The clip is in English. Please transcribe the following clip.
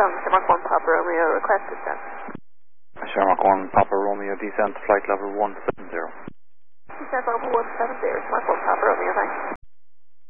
Shamrock 1 Papa Romeo, request descent. Shamrock 1 Papa Romeo, descent, flight level 170. Descent level 170, Shamrock 1 Papa Romeo, thanks.